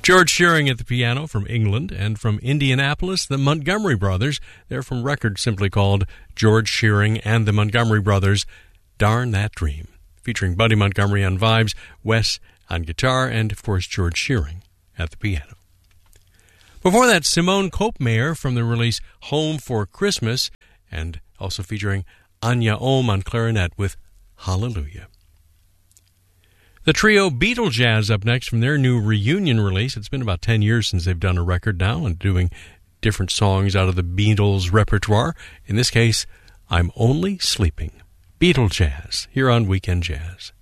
George Shearing at the piano from England, and from Indianapolis, the Montgomery Brothers. They're from record simply called George Shearing and the Montgomery Brothers, Darn That Dream, featuring Buddy Montgomery on vibes, Wes on guitar, and, of course, George Shearing at the piano. Before that, Simone Kopmeyer from the release Home for Christmas, and also featuring Anya Ohm on clarinet with Hallelujah. The trio Beatle Jazz up next from their new reunion release. It's been about 10 years since they've done a record now and doing different songs out of the Beatles repertoire. In this case, I'm Only Sleeping. Beatle Jazz here on Weekend Jazz.